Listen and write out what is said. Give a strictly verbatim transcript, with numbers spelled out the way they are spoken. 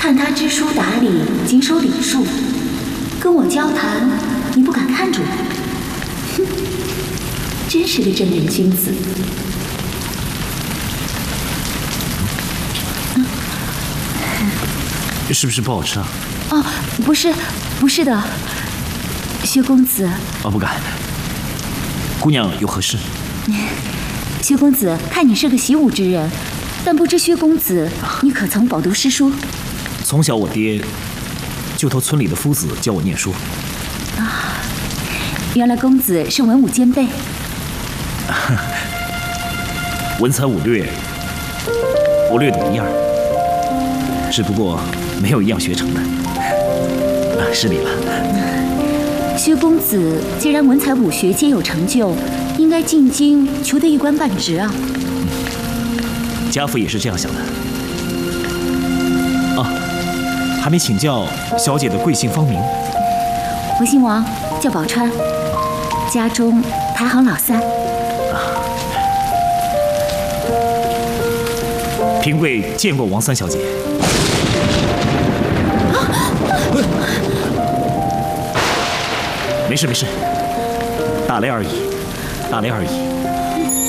看他知书达理，谨守礼数，跟我交谈，你不敢看着我，哼，真是个正人君子。 是不是不好吃啊？ 哦，不是，不是的，薛公子。 哦，不敢。姑娘有何事？ 薛公子，看你是个习武之人，但不知薛公子，你可曾饱读诗书？ 从小我爹就托村里的夫子教我念书。 啊，原来公子是文武兼备。 文才武略，我略懂一二，只不过没有一样学成的。啊，失礼了。 薛公子既然文才武学皆有成就，应该进京求得一官半职啊。 家父也是这样想的。啊，还没请教小姐的贵姓芳名？ 我姓王，叫宝钏，家中排行老三。 啊，平贵见过王三小姐。没事没事，打雷而已，打雷而已。